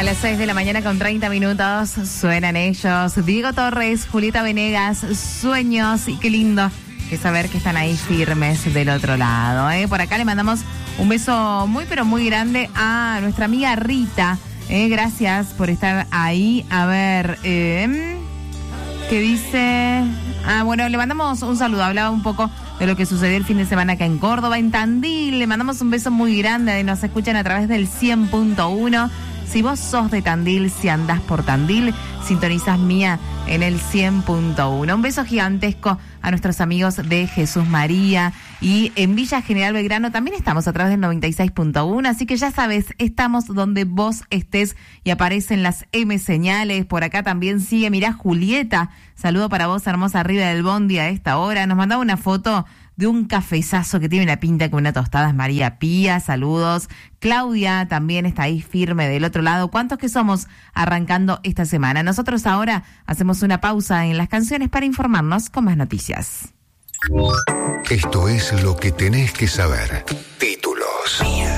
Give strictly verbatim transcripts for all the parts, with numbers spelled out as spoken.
las seis de la mañana con treinta minutos suenan ellos. Diego Torres, Julieta Venegas, Sueños. Y qué lindo que saber que están ahí firmes del otro lado, ¿eh? Por acá le mandamos un beso muy pero muy grande a nuestra amiga Rita. ¿eh? Gracias por estar ahí. A ver, eh, ¿qué dice? Ah, bueno, le mandamos un saludo. Hablaba un poco de lo que sucedió el fin de semana acá en Córdoba, en Tandil. Le mandamos un beso muy grande. Nos escuchan a través del cien punto uno. Si vos sos de Tandil, si andás por Tandil, sintonizas Mía en el cien punto uno. Un beso gigantesco a nuestros amigos de Jesús María. Y en Villa General Belgrano también estamos a través del noventa y seis punto uno. Así que ya sabes, estamos donde vos estés y aparecen las M señales. Por acá también sigue, mirá, Julieta. Saludo para vos, hermosa, arriba del bondi a esta hora. Nos mandaba una foto de un cafezazo que tiene una pinta con una tostada. Es María Pía, saludos. Claudia también está ahí firme del otro lado. ¿Cuántos que somos arrancando esta semana? Nosotros ahora hacemos una pausa en las canciones para informarnos con más noticias. Esto es lo que tenés que saber. Títulos.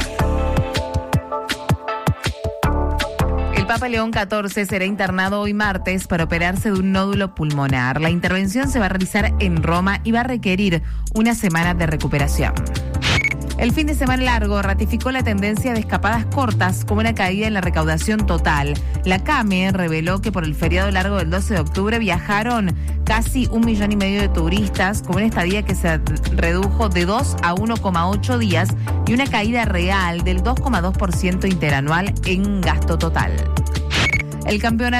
El Papa León catorce será internado hoy martes para operarse de un nódulo pulmonar. La intervención se va a realizar en Roma y va a requerir una semana de recuperación. El fin de semana largo ratificó la tendencia de escapadas cortas como una caída en la recaudación total. La CAME reveló que por el feriado largo del doce de octubre viajaron casi un millón y medio de turistas, con una estadía que se redujo de dos a uno coma ocho días y una caída real del dos coma dos por ciento interanual en gasto total. El campeonato